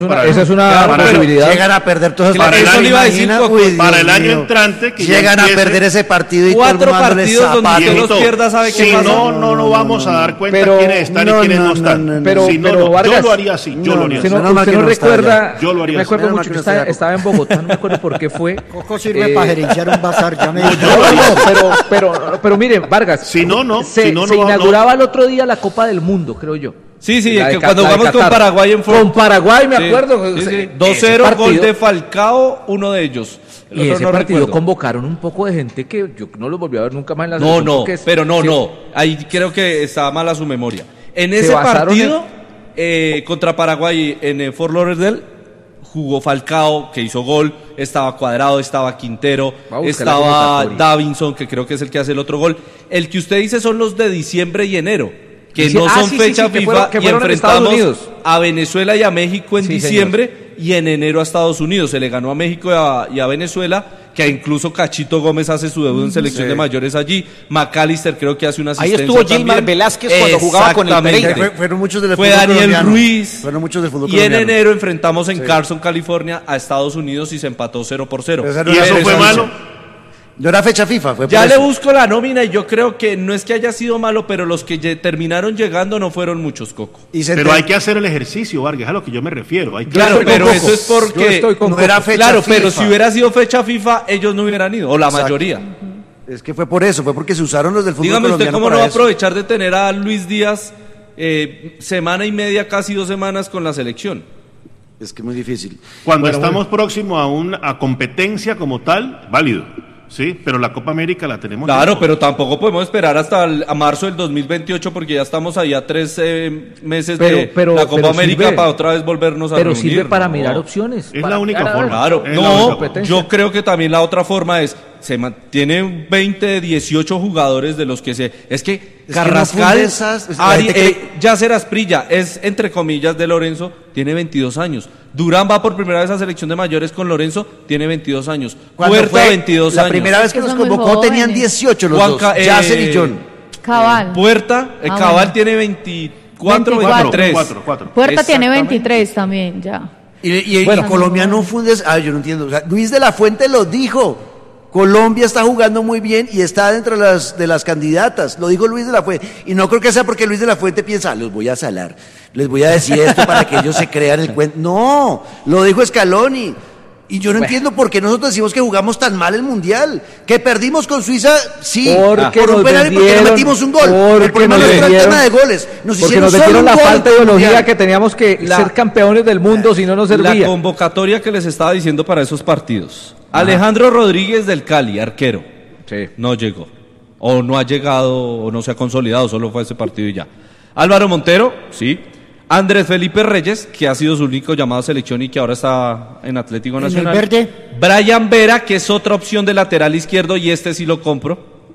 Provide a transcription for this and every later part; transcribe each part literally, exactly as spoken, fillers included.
Para, esa es una claro, posibilidad. Llegan a perder todos claro, esos partidos. Iba a decir, uy, para el año mío. entrante que llegan a perder ese partido y cuatro todo el mundo partidos donde usted los pierda, sabe si qué pasa. no, no, no vamos a dar cuenta pero, quiénes están no, y quiénes no, no están. no, no, pero, si no, pero no, Vargas, yo lo haría así, yo no, lo haría usted así. no, usted no recuerda, yo lo haría me así. acuerdo Menos mucho mal que que no estaba, estaba en Bogotá, no me acuerdo por qué fue. Coco sirve eh, para gerenciar un bazar, ya me no, no, pero, pero, pero miren, Vargas, si no, no, se, si no, se no, inauguraba no. el otro día la Copa del Mundo, creo yo. Sí, sí, La que de, cuando jugamos con Paraguay en Ford. Con Paraguay, me sí, acuerdo. Sí, sí. dos cero, gol de Falcao, uno de ellos. El y otro ese no partido recuerdo. convocaron un poco de gente que yo no los volví a ver nunca más en la No, selección, no, es, pero no, sí, no. Ahí creo que estaba mala su memoria. En Se ese basaron partido, en- eh, contra Paraguay en eh, Fort Lauderdale, jugó Falcao, que hizo gol, estaba Cuadrado, estaba Quintero, Va a buscar la estaba convocatoria. Davinson, que creo que es el que hace el otro gol. El que usted dice son los de diciembre y enero, que Sí, no ah, son sí, sí, fecha sí, que FIFA, fueron- que y fueron en Estados enfrentamos Unidos. a Venezuela y a México en Sí, diciembre y en enero a Estados Unidos. Se le ganó a México y a, y a Venezuela, que incluso Cachito Gómez hace su debut en selección sí. de mayores allí. McAllister creo que hace una Ahí asistencia estuvo Gilmar también. Velázquez cuando jugaba con el Exactamente. Pereira. Fue- fueron muchos del Fue fútbol Daniel colombiano. Ruiz. Fueron muchos del fútbol Y en colombiano. enero enfrentamos en Sí. Carson, California, a Estados Unidos y se empató cero por cero. Esa era ¿Y una eso fecha fue FIFA. malo? No era fecha FIFA, fue Ya por le eso. busco la nómina y yo creo que no es que haya sido malo, pero los que ye- terminaron llegando no fueron muchos, Coco. Y se Pero ente- hay que hacer el ejercicio, Vargas, es a lo que yo me refiero. Hay que Claro, hacer- pero Coco. eso es Yo porque... estoy con no Coco. era fecha Claro, FIFA. pero si hubiera sido fecha FIFA, ellos no hubieran ido, o la Exacto. mayoría. Es que fue por eso, fue porque se usaron los del fútbol Dígame usted colombiano cómo no para va a eso. aprovechar de tener a Luis Díaz eh, semana y media, casi dos semanas con la selección. Es que es muy difícil. Cuando Bueno, estamos próximos a una a competencia como tal, válido. Sí, pero la Copa América la tenemos. Claro, lejos. pero tampoco podemos esperar hasta el- a marzo del dos mil veintiocho porque ya estamos ahí a tres eh, meses Pero- de pero- la Copa pero América sirve. para otra vez volvernos a Pero reunir. sirve para No. mirar opciones. Es para la única mirar, a ver, forma. Claro, Es la no, única competencia. yo creo que también la otra forma es, se mantiene veinte, dieciocho jugadores de los que se... Es que que Carrascal, no funde esas- es- la Ari- gente eh, Yasser Asprilla, es entre comillas de Lorenzo, tiene veintidós años. Durán va por primera vez a selección de mayores con Lorenzo, tiene veintidós años. Cuando Puerta, fue veintidós la años. primera vez que Es que nos son muy convocó tenían jóvenes. dieciocho los Juanca, dos, eh, Yasser y John. Cabal. Puerta, eh, Ah, Cabal bueno. tiene veinticuatro, veinticuatro. veintitrés. Cuatro, cuatro. Puerta tiene Exactamente. veintitrés también, ya. Y, y, y Bueno. Colombia no funde... Ah, yo no entiendo. O sea, Luis de la Fuente lo dijo. Colombia está jugando muy bien y está dentro de las, de las candidatas. Lo dijo Luis de la Fuente. Y no creo que sea porque Luis de la Fuente piensa, "Ah, los voy a salar. Les voy a decir esto para que ellos se crean el cuento. No, lo dijo Scaloni. Y yo no entiendo por qué nosotros decimos que jugamos tan mal el Mundial. Que perdimos con Suiza, sí, Porque por un nos penal y porque no vendieron, metimos un gol. porque El problema nos no es el vendieron- tema de goles. Nos Porque hicieron nos solo metieron un la gol falta de en el ideología Mundial. que teníamos que La- ser campeones del mundo si no nos La servía. convocatoria que les estaba diciendo para esos partidos. Alejandro Rodríguez del Cali, arquero. Sí. No llegó. O no ha llegado, o no se ha consolidado, solo fue ese partido y ya. Álvaro Montero, sí. Andrés Felipe Reyes, que ha sido su único llamado a selección y que ahora está en Atlético En el Nacional. verde. Brian Vera, que es otra opción de lateral izquierdo y este sí lo compro.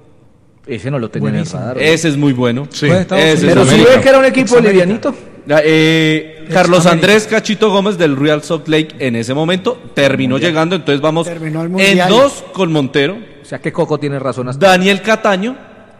Ese no lo tenía en el Buenísimo. radar. Ese es muy bueno. Sí. Ese es Pero si América. ve que era un equipo Examérica. livianito. La- eh, Carlos América. Andrés Cachito Gómez del Real Salt Lake en ese momento terminó llegando, entonces vamos Terminó el en Mundial. dos con Montero. O sea que Coco tiene razón hasta. Daniel Cataño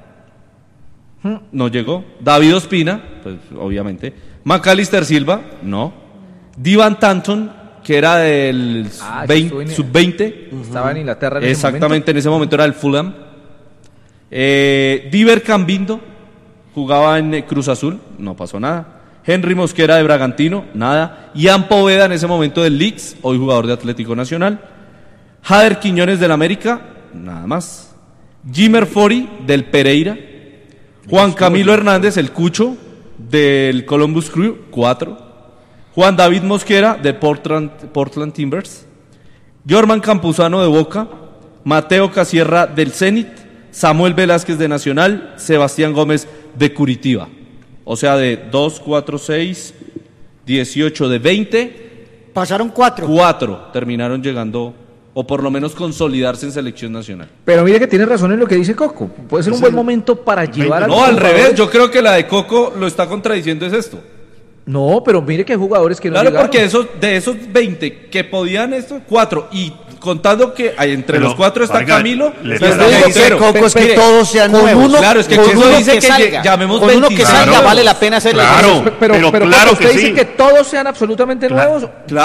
no llegó. David Ospina, pues obviamente. McAllister Silva, no. Divan Tanton, que era del Ah, ese veinte estuvo en- sub veinte. Estaba en Inglaterra en ese Exactamente, en ese momento era el Fulham. Eh, Diver Cambindo jugaba en eh, Cruz Azul, no pasó nada. Henry Mosquera de Bragantino, nada. Ian Poveda en ese momento del Leeds, hoy jugador de Atlético Nacional. Jader Quiñones del América, nada más. Jimmer Fori del Pereira. Juan Camilo Hernández, el Cucho del Columbus Crew, cuatro. Juan David Mosquera de Portland, Portland Timbers. Jorman Campuzano de Boca. Mateo Casierra del Zenit. Samuel Velázquez de Nacional. Sebastián Gómez de Curitiba. O sea, de dos, cuatro, seis, dieciocho, de veinte, Pasaron cuatro. cuatro terminaron llegando, o por lo menos consolidarse en selección nacional. Pero mire que tiene razón en lo que dice Coco. Puede ser un buen momento para llevar a No, los al revés, jugadores. yo creo que la de Coco lo está contradiciendo es esto. No, pero mire que hay jugadores que no Claro, llegaron. porque esos, de esos veinte que podían esto, cuatro, y contando que hay, entre Pero, los cuatro está Vargas, Camilo le y Pero está lo que dice Montero. Coco es que Mire, todos sean con nuevos. uno- Claro, es que con eso uno dice que salga, llamemos con uno que veinticinco. salga Claro. vale la pena hacerle Claro. eso. Pero, Pero pero claro ¿usted que dice sí. que todos sean absolutamente Claro. nuevos? Claro.